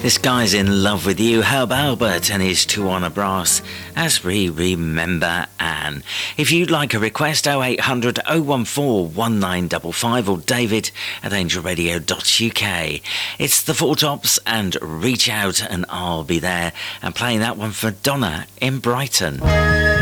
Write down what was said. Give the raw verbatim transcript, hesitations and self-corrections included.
This guy's in love with you, Herb Albert and his Tuana Brass, as we remember Anne. If you'd like a request, oh eight hundred oh one four one nine five five or david at angel radio dot u k. It's the Four Tops and Reach Out and I'll be there, and playing that one for Donna in Brighton.